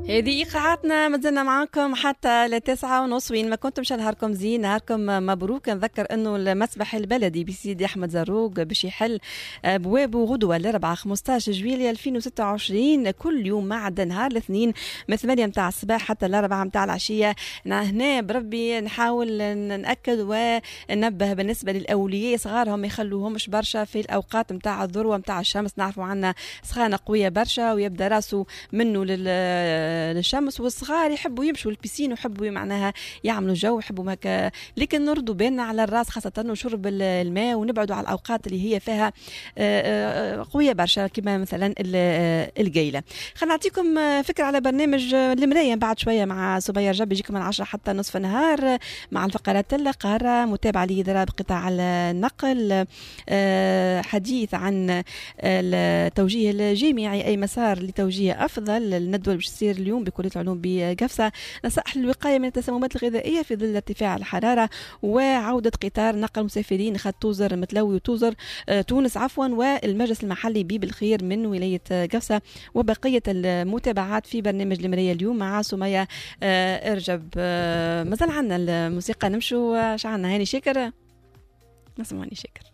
هذه إيقاعاتنا مازلنا معاكم حتى لتسعة ونص. وين ما كنتم نهاركم زين، نهاركم مبروك. نذكر أنه المسبح البلدي بسيدي أحمد زروق باش يحل بوابه غدوة الأربعاء 15 جويلية 2026 كل يوم ما عدا نهار الاثنين من 8 متاع الصباح حتى الأربعة متاع العشية. هنا بربي نحاول نأكد وننبه بالنسبة للأولياء صغارهم ما يخلوهمش برشا في الأوقات متاع الذروة متاع الشمس. نعرفوا عنا سخانة قوية برشا ويبدأ راسه منه للشمس، والصغار يحبوا يمشوا البسين ويحبوا معناها يعملوا جو، يحبوا هكا، لكن نردوا بالنا على الراس خاصة وشرب الماء، ونبعدوا على الأوقات اللي هي فيها قوية برشا كما مثلا القيلة. خلينا نعطيكم فكرة على برنامج المراية بعد شوية مع سبيا رجب، يجيكم من 10 حتى نصف النهار مع الفقرات القارة، متابعة لإضراب قطاع النقل، حديث عن التوجيه الجامعي أي مسار لتوجيه أفضل. الندوة باش تصير اليوم بكلية العلوم بقفصة، نصائح للوقاية من التسممات الغذائية في ظل ارتفاع الحرارة، وعودة قطار نقل مسافرين خط توزر متلوي وتوزر تونس عفوا، والمجلس المحلي بالخير من ولاية قفصة، وبقية المتابعات في برنامج المراية اليوم مع سمية ارجب. مازال عنا الموسيقى، نمشوا شعلنا هاني شاكر، نسمع هاني شاكر.